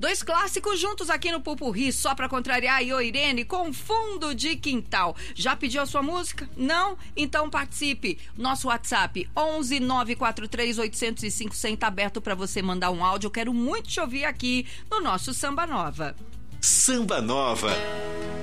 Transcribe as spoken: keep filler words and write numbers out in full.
Dois clássicos juntos aqui no Pupurri, só pra contrariar. Io Irene com Fundo de Quintal. Já pediu a sua música? Não? Então participe. Nosso WhatsApp onze nove quatro três oito zero cinco zero zero tá aberto pra você mandar um áudio. Eu quero muito te ouvir aqui no nosso Samba Nova. Samba Nova.